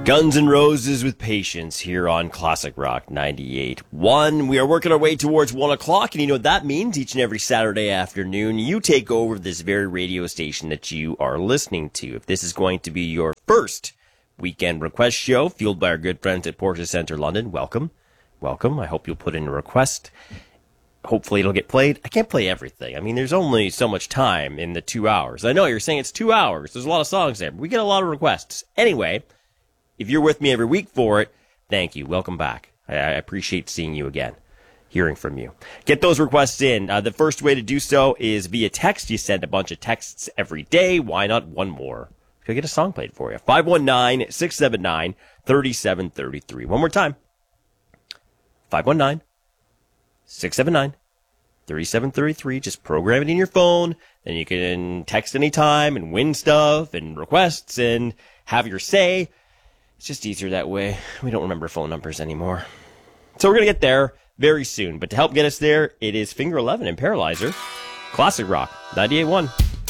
Guns N' Roses with Patience here on Classic Rock 98.1. We are working our way towards 1 o'clock, and you know what that means. Each and every Saturday afternoon, you take over this very radio station that you are listening to. If this is going to be your first weekend request show, fueled by our good friends at Porsche Centre London, welcome. Welcome. I hope you'll put in a request. Hopefully it'll get played. I can't play everything. I mean, there's only so much time in the 2 hours. I know you're saying it's 2 hours. There's a lot of songs there, but we get a lot of requests. Anyway, if you're with me every week for it, thank you. Welcome back. I appreciate seeing you again, hearing from you. Get those requests in. The first way to do so is via text. You send a bunch of texts every day. Why not one more? Could get a song played for you. 519-679-3733. One more time. 519-679-3733. Just program it in your phone. Then you can text anytime and win stuff and requests and have your say. It's just easier that way. We don't remember phone numbers anymore. So we're going to get there very soon. But to help get us there, it is Finger 11 and Paralyzer. Classic Rock 98.1.